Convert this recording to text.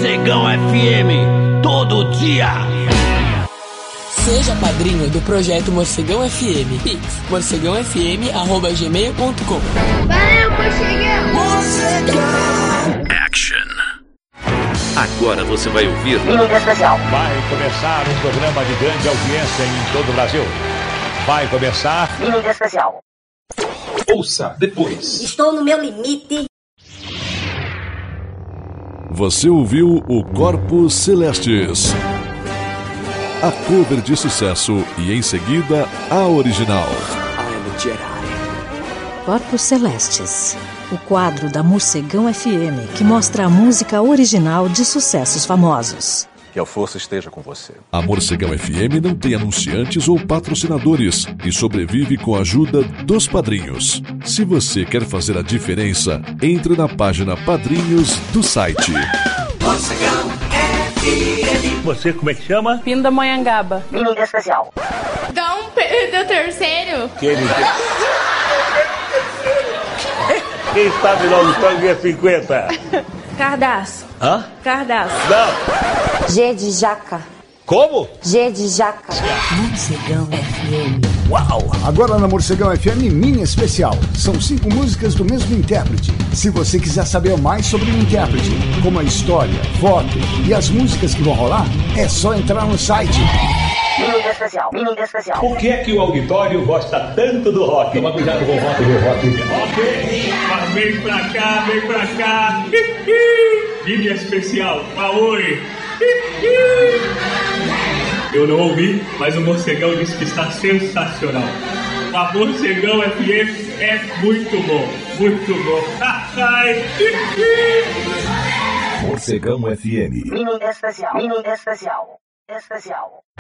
Morcegão FM, todo dia. Seja padrinho do projeto Morcegão FM. Pix, morcegãofm@gmail.com. Valeu, Morcegão! Morcegão! Action. Agora você vai ouvir Minuto Especial. Vai começar um programa de grande audiência em todo o Brasil. Vai começar Minuto Especial. Ouça depois. Estou no meu limite. Você ouviu o Corpos Celestes, a cover de sucesso e em seguida a original. Corpos Celestes, o quadro da Morcegão FM que mostra a música original de sucessos famosos. Que a força esteja com você. A Morcegão FM não tem anunciantes ou patrocinadores e sobrevive com a ajuda dos padrinhos. Se você quer fazer a diferença, entre na página Padrinhos do site. Morcegão FM. Você como é que chama? Pindamonhangaba. Minuto Especial. Dá um do terceiro. Quem sabe logo Tangue 50? Cardaço. Hã? Cardaço. Não. G de jaca. Como? G de jaca. Morcegão FM. Uau! Agora na Morcegão FM Mini Especial. São 5 músicas do mesmo intérprete. Se você quiser saber mais sobre o intérprete, como a história, foto e as músicas que vão rolar, é só entrar no site. Minuto Especial. Minuto Especial. Por que é que o auditório gosta tanto do rock? Toma cuidado com o rock do rock. Ok, mas vem pra cá, vem pra cá. Mídia especial, Aoi. Eu não ouvi, mas o Morcegão disse que está sensacional. A Morcegão FM é muito bom, muito bom. Morcegão FM. Minuto Especial. Minuto Especial. Especial.